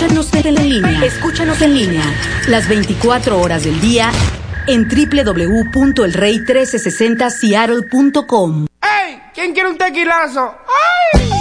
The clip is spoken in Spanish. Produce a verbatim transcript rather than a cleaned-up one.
Escúchanos en línea. Escúchanos en línea. Las veinticuatro horas del día en doble u doble u doble u punto el rey mil trescientos sesenta seattle punto com. ¡Ey! ¿Quién quiere un tequilazo? ¡Ah!